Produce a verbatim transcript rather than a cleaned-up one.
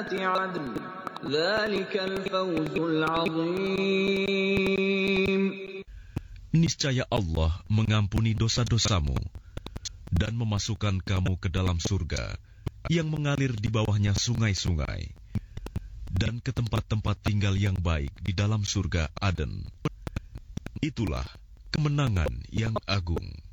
عدن ذلك الفوز العظيم. Niscaya Allah mengampuni dosa-dosamu dan memasukkan kamu ke dalam surga yang mengalir di bawahnya sungai-sungai, dan ke tempat-tempat tinggal yang baik di dalam surga Aden. Itulah kemenangan yang agung.